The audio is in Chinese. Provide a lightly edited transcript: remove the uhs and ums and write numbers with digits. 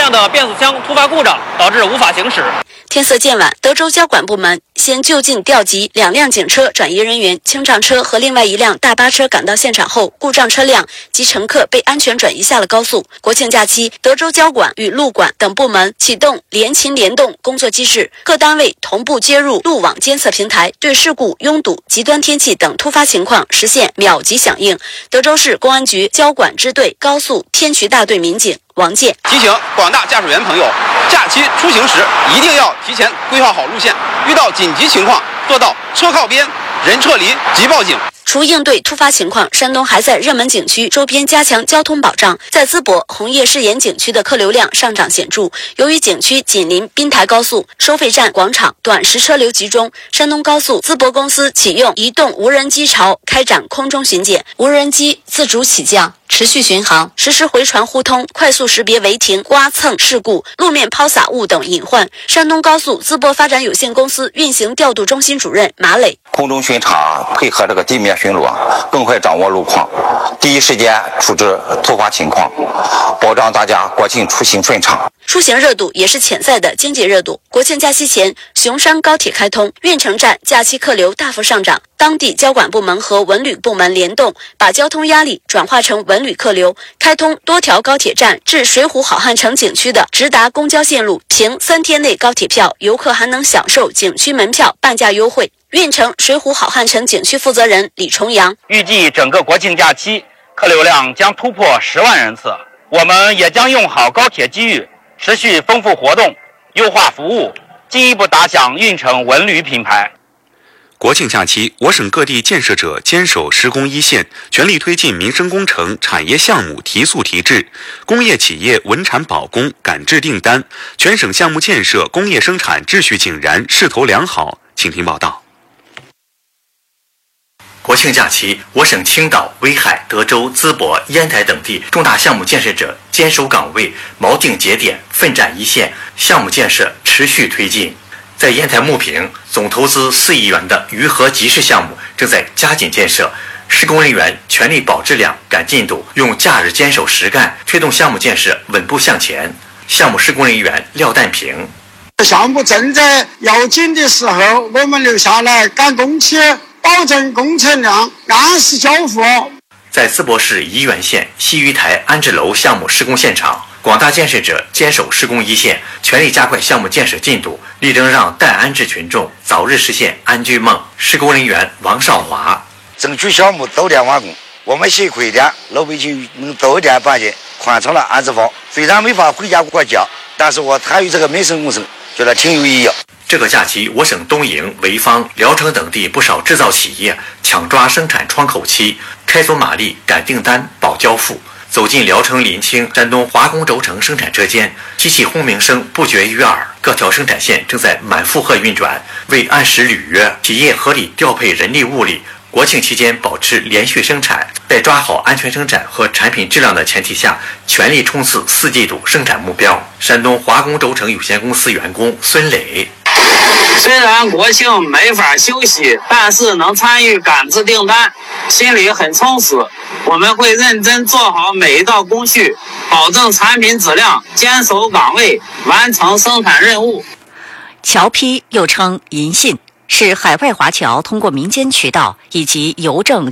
辆的变速箱突发故障，导致无法行驶。 天色渐晚，德州交管部门先就近调集2辆警车、转移人员、清障车和另外1辆大巴车赶到现场后，故障车辆及乘客被安全转移下了高速。国庆假期，德州交管与路管等部门启动联勤联动工作机制，各单位同步接入路网监测平台，对事故、拥堵、极端天气等突发情况实现秒级响应。德州市公安局交管支队高速天渠大队民警王健提醒广大驾驶员朋友，假期出行时一定要提前规划好路线，遇到紧急情况做到车靠边、人撤离即报警。 除应对突发情况，山东还在热门景区周边加强交通保障。在淄博红叶世岩景区的客流量上涨显著，由于景区紧邻滨台高速、收费站、广场，短时车流集中。山东高速淄博公司启用移动无人机巢开展空中巡检，无人机自主起降，持续巡航，实施回传互通，快速识别违停、刮蹭事故、路面抛洒物等隐患。山东高速淄博发展有限公司运行调度中心主任马磊： 空中巡查配合这个地面巡逻，更快掌握路况，第一时间处置突发情况，保障大家国庆出行顺畅。 出行热度也是潜在的经济热度。国庆假期前，熊山高铁开通，运城站假期客流大幅上涨。当地交管部门和文旅部门联动，把交通压力转化成文旅客流，开通多条高铁站至水浒好汉城景区的直达公交线路，凭3天内高铁票，游客还能享受景区门票半价优惠。运城水浒好汉城景区负责人李重阳： 预计整个国庆假期客流量将突破10万人次，我们也将用好高铁机遇，持续丰富活动，优化服务，进一步打响运城文旅品牌。 国庆假期，我省各地建设者坚守施工一线，全力推进民生工程、产业项目提速提质，工业企业稳产保供、赶制订单，全省项目建设、工业生产秩序井然，势头良好。请听报道。 国庆假期，我省青岛、威海、德州、淄博、烟台等地重大项目建设者坚守岗位，锚定节点，奋战一线，项目建设持续推进。在烟台牟平，总投资4亿元的渝河集市项目正在加紧建设，施工人员全力保质量、赶进度，用假日坚守实干，推动项目建设稳步向前。项目施工人员廖淡平： 项目正在要紧的时候，我们留下来赶工期，保证工程量，按时交付。 在淄博市沂源县西鱼台安置楼项目施工现场，广大建设者坚守施工一线，全力加快项目建设进度，力争让待安置群众早日实现安居梦。施工人员王少华： 争取项目早点完工，我们辛苦一点，老百姓能早一点搬进宽敞的安置房。虽然没法回家过节，但是我参与这个民生工程，觉得挺有意义。 这个假期，我省东营、潍坊、聊城等地不少制造企业抢抓生产窗口期，开足马力赶订单、保交付。走进聊城临清山东华工轴承生产车间，机器轰鸣声不绝于耳，各条生产线正在满负荷运转。为按时履约，企业合理调配人力物力，国庆期间保持连续生产，在抓好安全生产和产品质量的前提下，全力冲刺4季度生产目标。山东华工轴承有限公司员工孙磊： 虽然国庆没法休息，但是能参与赶制订单，心里很充实。我们会认真做好每一道工序，保证产品质量，坚守岗位，完成生产任务。 侨批又称银信，是海外华侨通过民间渠道以及邮政